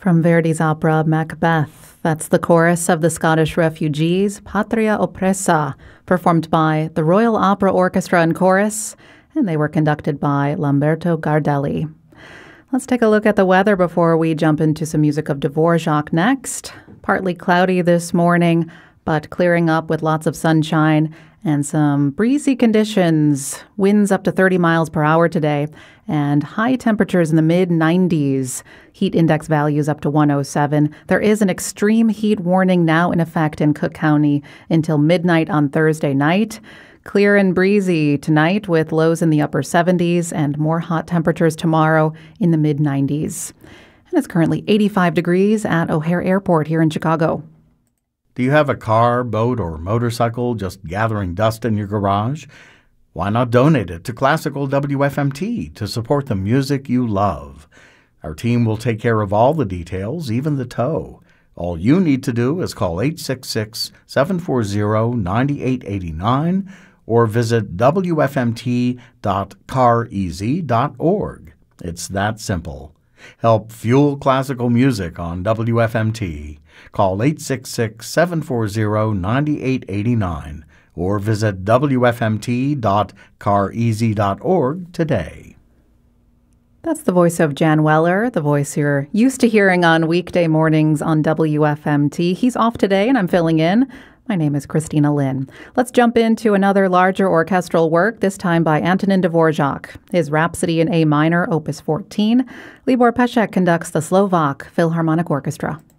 From Verdi's opera Macbeth, that's the chorus of the Scottish refugees, Patria Oppressa, performed by the Royal Opera Orchestra and Chorus, and they were conducted by Lamberto Gardelli. Let's take a look at the weather before we jump into some music of Dvorak next. Partly cloudy this morning, but clearing up with lots of sunshine and some breezy conditions. Winds up to 30 miles per hour today and high temperatures in the mid-90s. Heat index values up to 107. There is an extreme heat warning now in effect in Cook County until midnight on Thursday night. Clear and breezy tonight with lows in the upper 70s and more hot temperatures tomorrow in the mid-90s. And it's currently 85 degrees at O'Hare Airport here in Chicago. Do you have a car, boat, or motorcycle just gathering dust in your garage? Why not donate it to Classical WFMT to support the music you love? Our team will take care of all the details, even the tow. All you need to do is call 866-740-9889 or visit wfmt.careasy.org. It's that simple. Help fuel classical music on WFMT. Call 866-740-9889 or visit wfmt.careasy.org today. That's the voice of Jan Weller, the voice you're used to hearing on weekday mornings on WFMT. He's off today and I'm filling in. My name is Christina Lynn. Let's jump into another larger orchestral work, this time by Antonin Dvorak. His Rhapsody in A minor, Opus 14. Libor Pesek conducts the Slovak Philharmonic Orchestra.